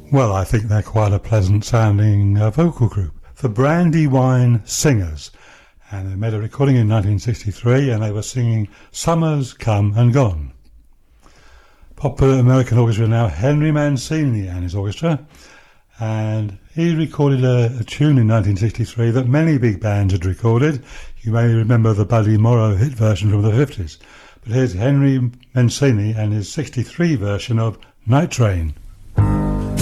Well, I think they're quite a pleasant sounding vocal group. The Brandywine Singers. And they made a recording in 1963 and they were singing Summer's Come and Gone. Popular American orchestra now, Henry Mancini and his orchestra. And he recorded a tune in 1963 that many big bands had recorded. You may remember the Buddy Morrow hit version from the 50s. But here's Henry Mancini and his 63 version of Night Train.